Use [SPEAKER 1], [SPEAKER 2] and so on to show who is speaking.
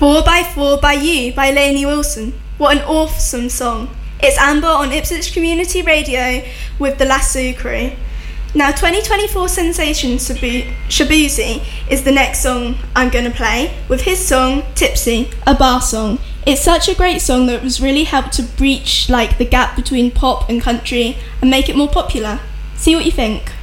[SPEAKER 1] 4x4 by You by Lainey Wilson. What an awesome song. It's Amber on Ipswich Community Radio with the Lasso Crew. Now 2024 sensation Shabuzi is the next song I'm going to play with his song Tipsy, a bar song. It's such a great song that was really helped to breach the gap between pop and country and make it more popular. See what you think.